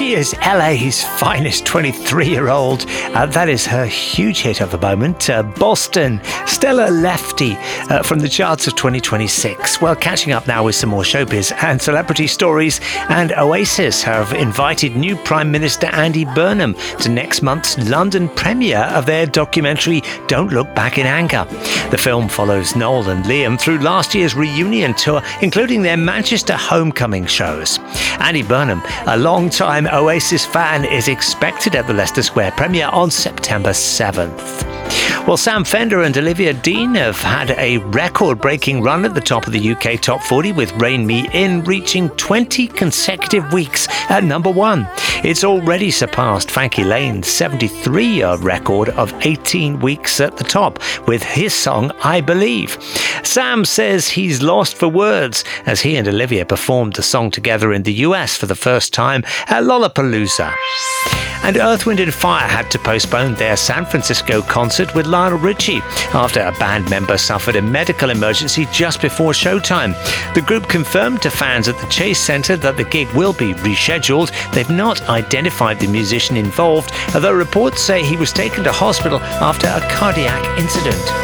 She is LA's finest 23-year-old. That is her huge hit of the moment. Boston, Stella Lefty from the charts of 2026. Well, catching up now with some more showbiz and celebrity stories. And Oasis have invited new Prime Minister Andy Burnham to next month's London premiere of their documentary Don't Look Back in Anger. The film follows Noel and Liam through last year's reunion tour, including their Manchester homecoming shows. Andy Burnham, a long-time Oasis fan, is expected at the Leicester Square premiere on September 7th. Well, Sam Fender and Olivia Dean have had a record-breaking run at the top of the UK Top 40 with Rain Me In, reaching 20 consecutive weeks at number one. It's already surpassed Frankie Lane's 73-year record of 18 weeks at the top with his song I Believe. Sam says he's lost for words as he and Olivia performed the song together in the US for the first time at Lollapalooza. And Earth, Wind & Fire had to postpone their San Francisco concert with Lionel Richie after a band member suffered a medical emergency just before showtime. The group confirmed to fans at the Chase Center that the gig will be rescheduled. They've not identified the musician involved, although reports say he was taken to hospital after a cardiac incident.